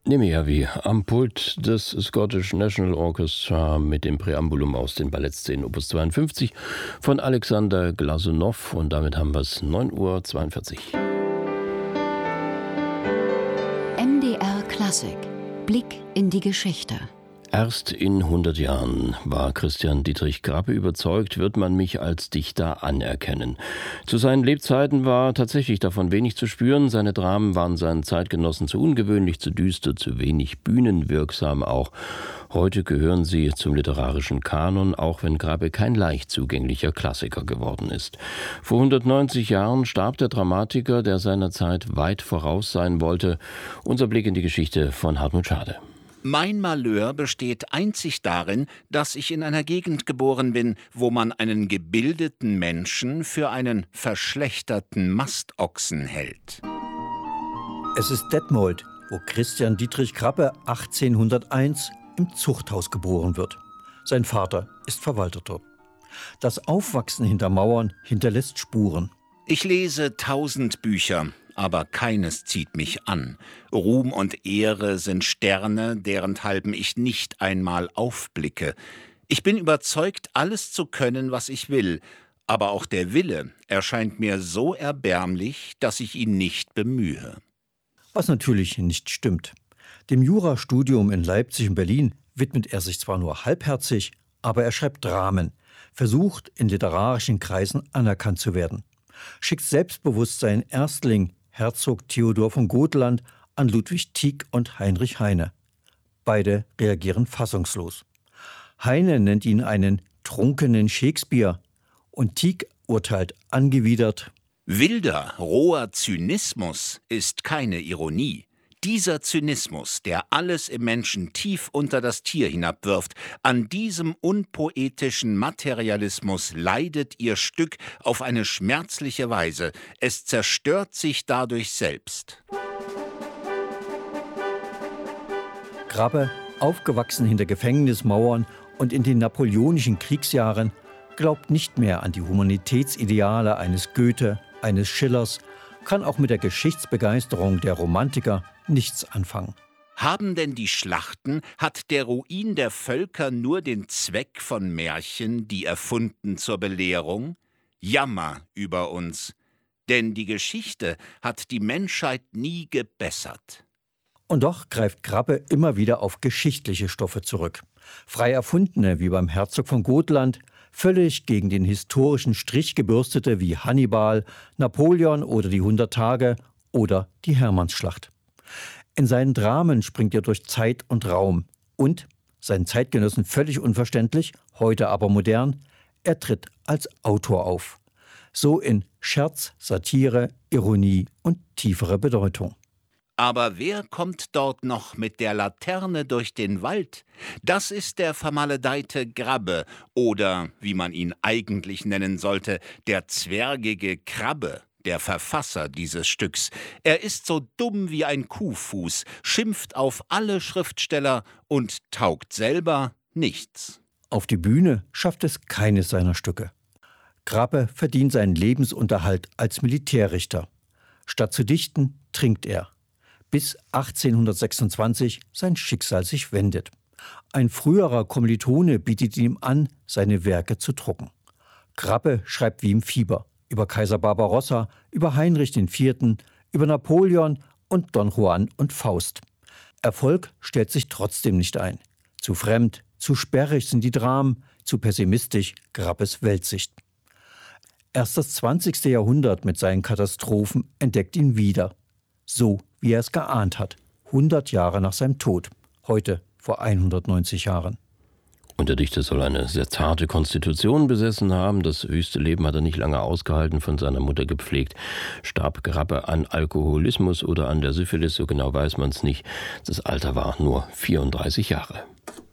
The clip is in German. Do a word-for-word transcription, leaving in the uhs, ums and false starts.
Nemiavi am Pult des Scottish National Orchestra mit dem Präambulum aus den Ballettszenen Opus zweiundfünfzig von Alexander Glasunow, und damit haben wir es neun Uhr zweiundvierzig. M D R Klassik. Blick in die Geschichte. Erst in hundert Jahren, war Christian Dietrich Grabbe überzeugt, wird man mich als Dichter anerkennen. Zu seinen Lebzeiten war tatsächlich davon wenig zu spüren. Seine Dramen waren seinen Zeitgenossen zu ungewöhnlich, zu düster, zu wenig bühnenwirksam auch. Heute gehören sie zum literarischen Kanon, auch wenn Grabbe kein leicht zugänglicher Klassiker geworden ist. Vor hundertneunzig Jahren starb der Dramatiker, der seiner Zeit weit voraus sein wollte. Unser Blick in die Geschichte von Hartmut Schade. Mein Malheur besteht einzig darin, dass ich in einer Gegend geboren bin, wo man einen gebildeten Menschen für einen verschlechterten Mastochsen hält. Es ist Detmold, wo Christian Dietrich Grabbe achtzehnhunderteins im Zuchthaus geboren wird. Sein Vater ist Verwalter dort. Das Aufwachsen hinter Mauern hinterlässt Spuren. Ich lese tausend Bücher, aber keines zieht mich an. Ruhm und Ehre sind Sterne, derenthalben ich nicht einmal aufblicke. Ich bin überzeugt, alles zu können, was ich will, aber auch der Wille erscheint mir so erbärmlich, dass ich ihn nicht bemühe. Was natürlich nicht stimmt. Dem Jurastudium in Leipzig und Berlin widmet er sich zwar nur halbherzig, aber er schreibt Dramen, versucht in literarischen Kreisen anerkannt zu werden, schickt selbstbewusst seinen Erstling Herzog Theodor von Gotland an Ludwig Tieck und Heinrich Heine. Beide reagieren fassungslos. Heine nennt ihn einen trunkenen Shakespeare und Tieck urteilt angewidert: Wilder, roher Zynismus ist keine Ironie. Dieser Zynismus, der alles im Menschen tief unter das Tier hinabwirft, an diesem unpoetischen Materialismus leidet ihr Stück auf eine schmerzliche Weise. Es zerstört sich dadurch selbst. Grabbe, aufgewachsen hinter Gefängnismauern und in den napoleonischen Kriegsjahren, glaubt nicht mehr an die Humanitätsideale eines Goethe, eines Schillers, kann auch mit der Geschichtsbegeisterung der Romantiker nichts anfangen. Haben denn die Schlachten, hat der Ruin der Völker nur den Zweck von Märchen, die erfunden zur Belehrung? Jammer über uns, denn die Geschichte hat die Menschheit nie gebessert. Und doch greift Grabbe immer wieder auf geschichtliche Stoffe zurück. Frei erfundene wie beim Herzog von Gotland, völlig gegen den historischen Strich gebürstete wie Hannibal, Napoleon oder die Hundert Tage oder die Hermannsschlacht. In seinen Dramen springt er durch Zeit und Raum und, seinen Zeitgenossen völlig unverständlich, heute aber modern, er tritt als Autor auf. So in Scherz, Satire, Ironie und tiefere Bedeutung. Aber wer kommt dort noch mit der Laterne durch den Wald? Das ist der vermaledeite Grabbe oder, wie man ihn eigentlich nennen sollte, der zwergige Krabbe, der Verfasser dieses Stücks. Er ist so dumm wie ein Kuhfuß, schimpft auf alle Schriftsteller und taugt selber nichts. Auf die Bühne schafft es keines seiner Stücke. Grabbe verdient seinen Lebensunterhalt als Militärrichter. Statt zu dichten, trinkt er. Bis achtzehnhundertsechsundzwanzig sein Schicksal sich wendet. Ein früherer Kommilitone bietet ihm an, seine Werke zu drucken. Grabbe schreibt wie im Fieber. Über Kaiser Barbarossa, über Heinrich der Vierte., über Napoleon und Don Juan und Faust. Erfolg stellt sich trotzdem nicht ein. Zu fremd, zu sperrig sind die Dramen, zu pessimistisch Grabbes Weltsicht. Erst das zwanzigste Jahrhundert mit seinen Katastrophen entdeckt ihn wieder. So wie er es geahnt hat, hundert Jahre nach seinem Tod, heute vor hundertneunzig Jahren. Und der Dichter soll eine sehr zarte Konstitution besessen haben. Das höchste Leben hat er nicht lange ausgehalten, von seiner Mutter gepflegt. Starb Grabbe an Alkoholismus oder an der Syphilis, so genau weiß man es nicht. Das Alter war nur vierunddreißig Jahre.